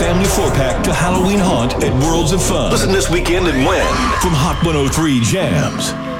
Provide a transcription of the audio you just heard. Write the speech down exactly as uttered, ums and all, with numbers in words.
family four-pack to Halloween haunt at Worlds of Fun. Listen this weekend and win from Hot one oh three Jams.